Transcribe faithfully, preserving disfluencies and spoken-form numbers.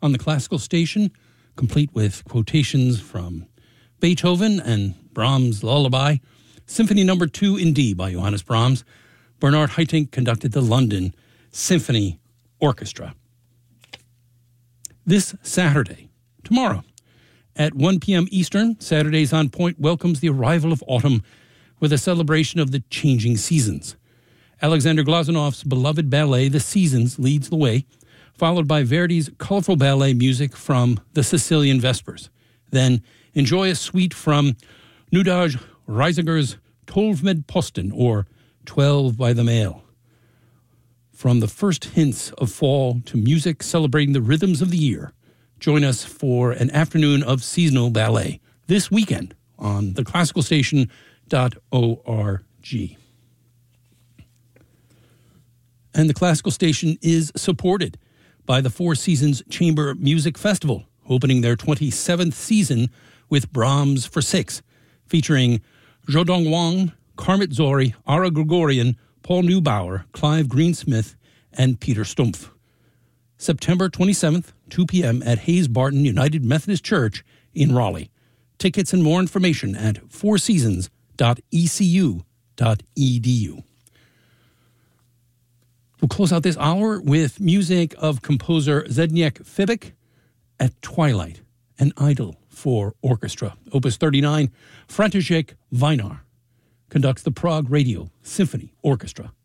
on the classical station, complete with quotations from Beethoven and Brahms' Lullaby, Symphony Number Two in D by Johannes Brahms. Bernard Haitink conducted the London Symphony Orchestra. This Saturday, tomorrow, at one p.m. Eastern, Saturdays on Point welcomes the arrival of autumn with a celebration of the changing seasons. Alexander Glazunov's beloved ballet, The Seasons, leads the way, followed by Verdi's colorful ballet music from the Sicilian Vespers. Then enjoy a suite from Nudaj Reisinger's Tolv med Posten, or Twelve by the Mail. From the first hints of fall to music celebrating the rhythms of the year, join us for an afternoon of seasonal ballet this weekend on the classical station dot org. And the Classical Station is supported by the Four Seasons Chamber Music Festival, opening their twenty-seventh season with Brahms for Six, featuring Zhou Dong Wang, Karmit Zori, Ara Gregorian, Paul Neubauer, Clive Greensmith, and Peter Stumpf. September twenty-seventh, two p.m. at Hayes Barton United Methodist Church in Raleigh. Tickets and more information at four seasons dot e c u dot e d u. We'll close out this hour with music of composer Zdeněk Fibik at Twilight, an idyll for orchestra. Opus thirty-nine, František Vajnar conducts the Prague Radio Symphony Orchestra.